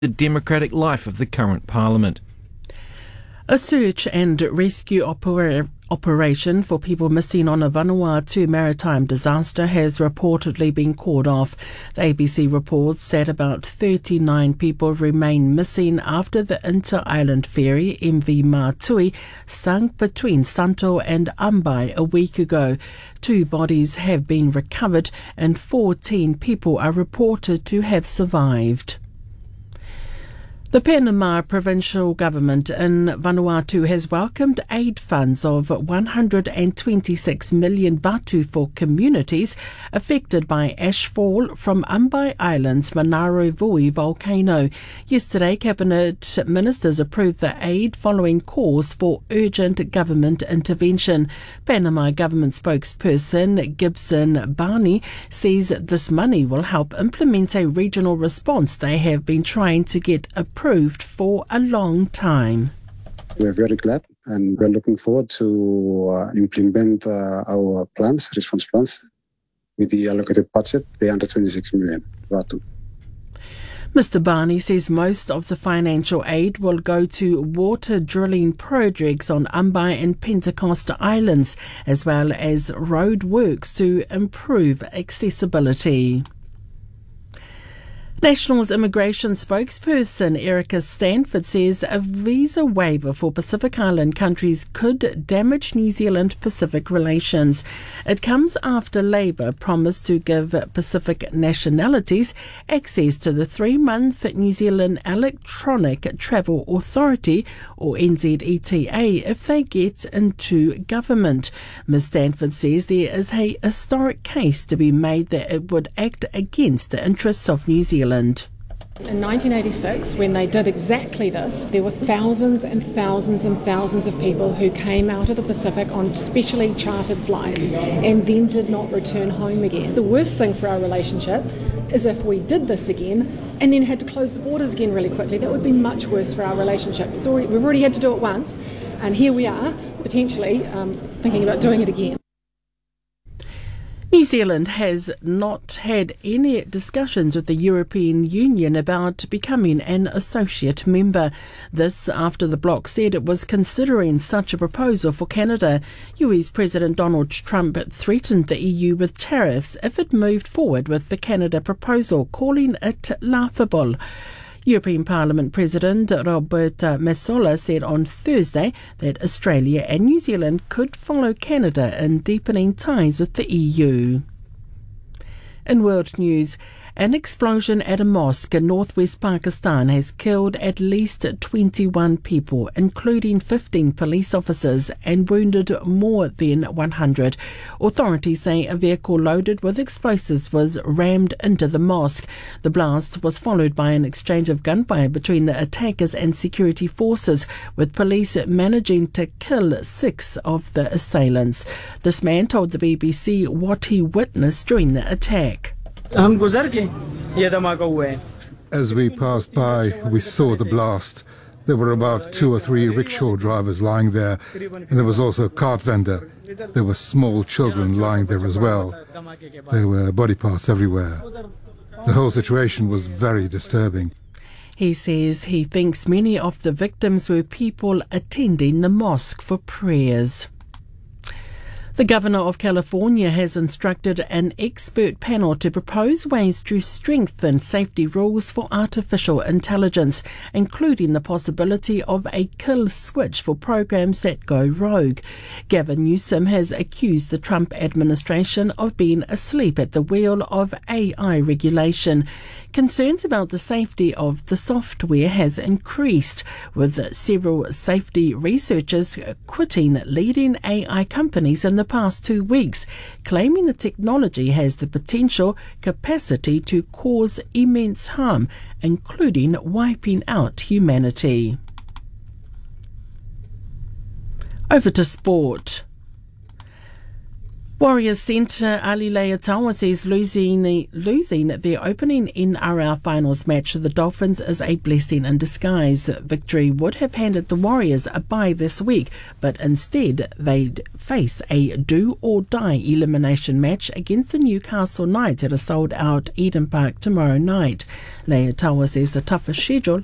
the democratic life of the current parliament. A search and rescue operation for people missing on a Vanuatu maritime disaster has reportedly been called off. The ABC reports that about 39 people remain missing after the inter-island ferry MV Mātui sunk between Santo and Ambai a week ago. 2 bodies have been recovered and 14 people are reported to have survived. The Penama provincial government in Vanuatu has welcomed aid funds of 126 million batu for communities affected by ashfall from Ambai Island's Manarovui volcano. Yesterday, Cabinet ministers approved the aid following calls for urgent government intervention. Penama government spokesperson Gibson Barney says this money will help implement a regional response they have been trying to get approved for a long time. We're very glad and we're looking forward to implement our plans, response plans, with the allocated budget, the under 26 million. Mr. Barney says most of the financial aid will go to water drilling projects on Ambai and Pentecost Islands, as well as road works to improve accessibility. National's immigration spokesperson Erica Stanford says a visa waiver for Pacific Island countries could damage New Zealand-Pacific relations. It comes after Labour promised to give Pacific nationalities access to the 3-month New Zealand Electronic Travel Authority, or NZETA, if they get into government. Ms. Stanford says there is a historic case to be made that it would act against the interests of New Zealand. In 1986, when they did exactly this, there were thousands and thousands and thousands of people who came out of the Pacific on specially chartered flights and then did not return home again. The worst thing for our relationship is if we did this again and then had to close the borders again really quickly. That would be much worse for our relationship. We've already had to do it once, and here we are, potentially thinking about doing it again. New Zealand has not had any discussions with the European Union about becoming an associate member. This after the bloc said it was considering such a proposal for Canada. US President Donald Trump threatened the EU with tariffs if it moved forward with the Canada proposal, calling it laughable. European Parliament President Roberta Metsola said on Thursday that Australia and New Zealand could follow Canada in deepening ties with the EU. In world news, an explosion at a mosque in northwest Pakistan has killed at least 21 people, including 15 police officers, and wounded more than 100. Authorities say a vehicle loaded with explosives was rammed into the mosque. The blast was followed by an exchange of gunfire between the attackers and security forces, with police managing to kill 6 of the assailants. This man told the BBC what he witnessed during the attack. As we passed by, we saw the blast. There were about 2 or 3 rickshaw drivers lying there, and there was also a cart vendor. There were small children lying there as well. There were body parts everywhere. The whole situation was very disturbing. He says he thinks many of the victims were people attending the mosque for prayers. The Governor of California has instructed an expert panel to propose ways to strengthen safety rules for artificial intelligence, including the possibility of a kill switch for programs that go rogue. Gavin Newsom has accused the Trump administration of being asleep at the wheel of AI regulation. Concerns about the safety of the software has increased, with several safety researchers quitting leading AI companies in the past 2 weeks, claiming the technology has the potential capacity to cause immense harm, including wiping out humanity. Over to sport. Warriors centre Ali Leatawa says losing their opening NRL finals match to the Dolphins is a blessing in disguise. Victory would have handed the Warriors a bye this week, but instead they'd face a do-or-die elimination match against the Newcastle Knights at a sold-out Eden Park tomorrow night. Leatawa says the toughest schedule